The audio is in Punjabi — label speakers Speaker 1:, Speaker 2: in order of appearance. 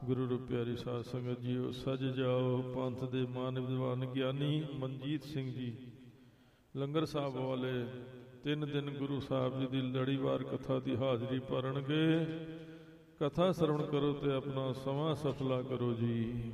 Speaker 1: ਗੁਰੂ ਰੂਪ ਪਿਆਰੀ ਸਾਧ ਸੰਗਤ ਜੀਓ, ਸਜ ਜਾਓ ਪੰਥ ਦੇ ਮਾਨ ਵਿਦਵਾਨ ਗਿਆਨੀ ਮਨਜੀਤ ਸਿੰਘ ਜੀ ਲੰਗਰ ਸਾਹਿਬ ਵਾਲੇ 3 ਦਿਨ ਗੁਰੂ ਸਾਹਿਬ ਜੀ ਦੀ ਲੜੀਵਾਰ ਕਥਾ ਦੀ ਹਾਜ਼ਰੀ ਭਰਨਗੇ। ਕਥਾ ਸਰਵਣ ਕਰੋ ਤੇ ਆਪਣਾ ਸਮਾਂ ਸਫਲਾ ਕਰੋ ਜੀ।